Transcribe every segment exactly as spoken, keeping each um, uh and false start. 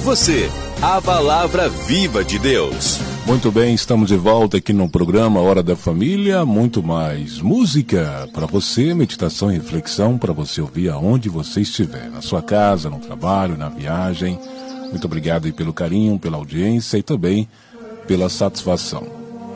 você, a palavra viva de Deus. Muito bem, estamos de volta aqui no programa Hora da Família. Muito mais música para você, meditação e reflexão para você ouvir aonde você estiver, na sua casa, no trabalho, na viagem. Muito obrigado aí pelo carinho, pela audiência e também pela satisfação.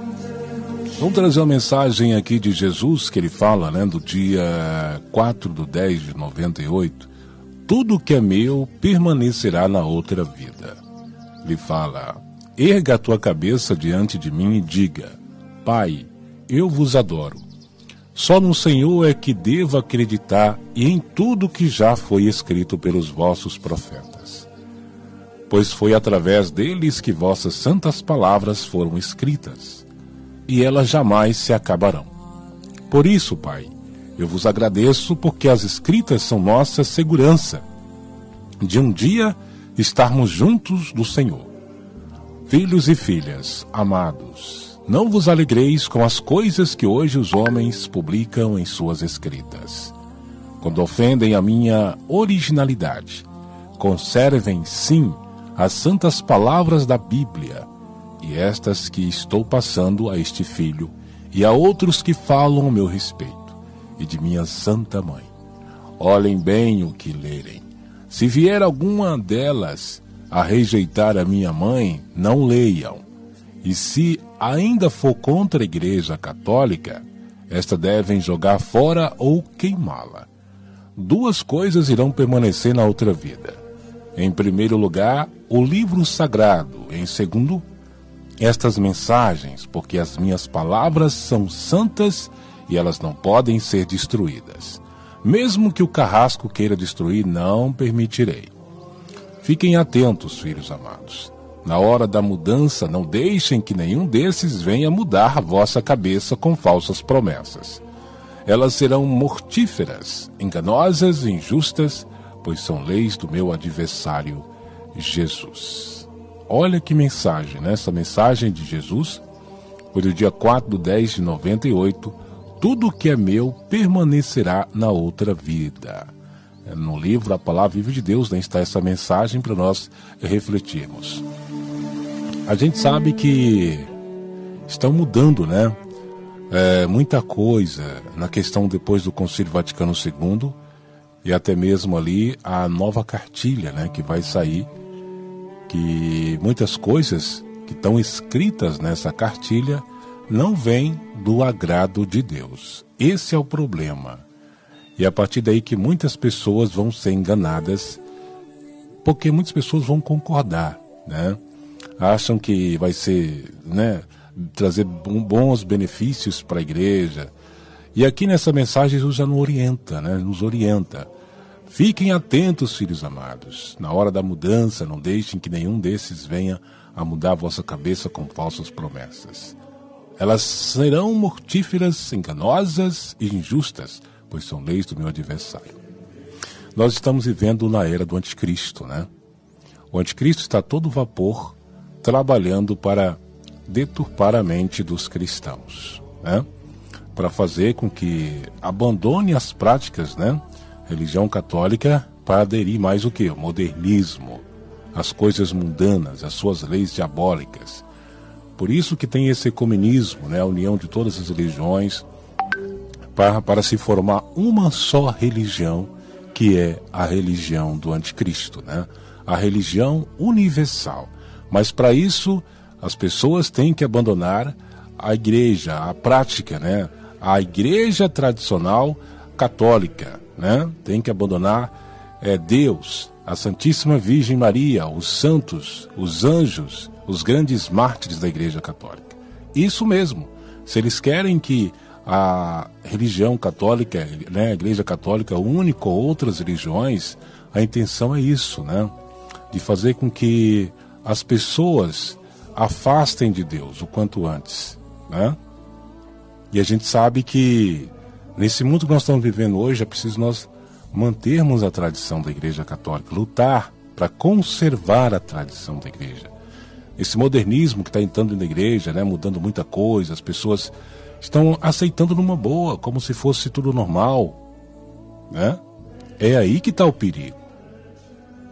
Vamos trazer uma mensagem aqui de Jesus que ele fala, né, do dia quatro de dez de noventa e oito. Tudo que é meu permanecerá na outra vida. Ele fala: erga a tua cabeça diante de mim e diga: Pai, eu vos adoro. Só no Senhor é que devo acreditar e em tudo que já foi escrito pelos vossos profetas. Pois foi através deles que vossas santas palavras foram escritas, e elas jamais se acabarão. Por isso, Pai, eu vos agradeço porque as escritas são nossa segurança de um dia estarmos juntos do Senhor. Filhos e filhas, amados, não vos alegreis com as coisas que hoje os homens publicam em suas escritas, quando ofendem a minha originalidade. Conservem, sim, as santas palavras da Bíblia, e estas que estou passando a este filho e a outros que falam ao meu respeito, e de minha santa mãe. Olhem bem o que lerem. Se vier alguma delas a rejeitar a minha mãe, não leiam. E se ainda for contra a Igreja Católica, esta devem jogar fora ou queimá-la. Duas coisas irão permanecer na outra vida. Em primeiro lugar, o livro sagrado. Em segundo, estas mensagens, porque as minhas palavras são santas e elas não podem ser destruídas. Mesmo que o carrasco queira destruir, não permitirei. Fiquem atentos, filhos amados. Na hora da mudança, não deixem que nenhum desses venha mudar a vossa cabeça com falsas promessas. Elas serão mortíferas, enganosas e injustas, pois são leis do meu adversário, Jesus. Olha que mensagem, né? Essa mensagem de Jesus foi do dia quatro de dez de noventa e oito. Tudo que é meu permanecerá na outra vida. No livro A Palavra Viva de Deus, né, está essa mensagem para nós refletirmos. A gente sabe que estão mudando, né? É, muita coisa na questão depois do Concílio Vaticano segundo e até mesmo ali a nova cartilha, né, que vai sair, que muitas coisas que estão escritas nessa cartilha não vêm do agrado de Deus. Esse é o problema. E é a partir daí que muitas pessoas vão ser enganadas, porque muitas pessoas vão concordar, né? Acham que vai ser, né, trazer bons benefícios para a igreja. E aqui nessa mensagem Jesus já nos orienta, né? Nos orienta. Fiquem atentos, filhos amados. Na hora da mudança, não deixem que nenhum desses venha a mudar a vossa cabeça com falsas promessas. Elas serão mortíferas, enganosas e injustas, pois são leis do meu adversário. Nós estamos vivendo na era do anticristo, né? O anticristo está a todo vapor trabalhando para deturpar a mente dos cristãos, né? Para fazer com que abandone as práticas, né, religião católica, para aderir mais o que? O modernismo, as coisas mundanas, as suas leis diabólicas. Por isso que tem esse ecumenismo, né, a união de todas as religiões, para, para se formar uma só religião, que é a religião do anticristo, né? A religião universal. Mas para isso, as pessoas têm que abandonar a igreja, a prática, né? A igreja tradicional católica, né? Tem que abandonar é, Deus, a Santíssima Virgem Maria, os santos, os anjos, os grandes mártires da Igreja Católica. Isso mesmo. Se eles querem que a religião católica, né, a Igreja Católica une com outras religiões, a intenção é isso, né? De fazer com que as pessoas afastem de Deus o quanto antes, né? E a gente sabe que nesse mundo que nós estamos vivendo hoje é preciso nós mantermos a tradição da Igreja Católica, lutar para conservar a tradição da Igreja. Esse modernismo que está entrando na igreja, né, mudando muita coisa, as pessoas estão aceitando numa boa, como se fosse tudo normal, né? É aí que está o perigo.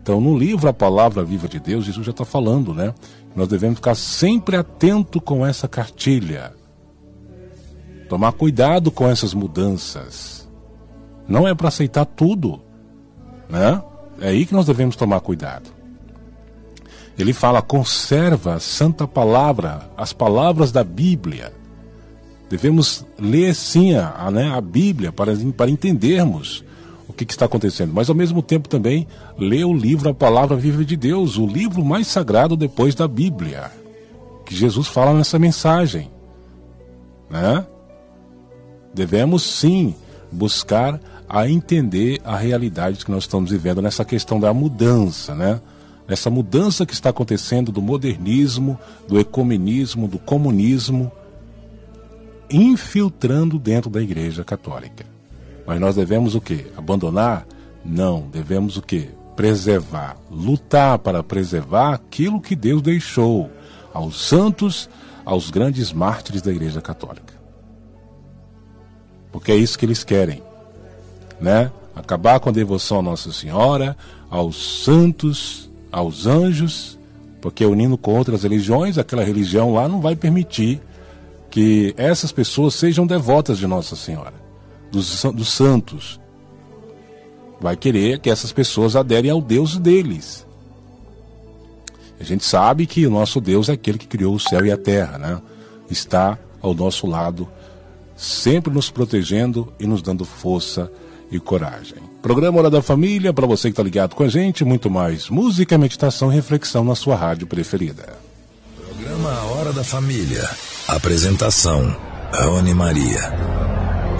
Então, no livro A Palavra Viva de Deus, Jesus já está falando, né? Nós devemos ficar sempre atento com essa cartilha. Tomar cuidado com essas mudanças. Não é para aceitar tudo, né? É aí que nós devemos tomar cuidado. Ele fala, conserva a santa palavra, as palavras da Bíblia. Devemos ler sim a, né, a Bíblia para, para entendermos o que, que está acontecendo. Mas ao mesmo tempo também ler o livro A Palavra Viva de Deus, o livro mais sagrado depois da Bíblia, que Jesus fala nessa mensagem, né? Devemos sim buscar a entender a realidade que nós estamos vivendo nessa questão da mudança, né? Essa mudança que está acontecendo do modernismo, do ecumenismo, do comunismo, infiltrando dentro da Igreja Católica. Mas nós devemos o quê? Abandonar? Não, devemos o quê? Preservar, lutar para preservar aquilo que Deus deixou aos santos, aos grandes mártires da Igreja Católica. Porque é isso que eles querem, né? Acabar com a devoção a Nossa Senhora, aos santos, aos anjos, porque unindo com outras religiões, aquela religião lá não vai permitir que essas pessoas sejam devotas de Nossa Senhora, dos, dos santos. Vai querer que essas pessoas aderem ao Deus deles. A gente sabe que o nosso Deus é aquele que criou o céu e a terra, né? Está ao nosso lado, sempre nos protegendo e nos dando força e coragem. Programa Hora da Família, para você que está ligado com a gente, muito mais música, meditação e reflexão na sua rádio preferida. Programa Hora da Família. Apresentação, Rony Maria.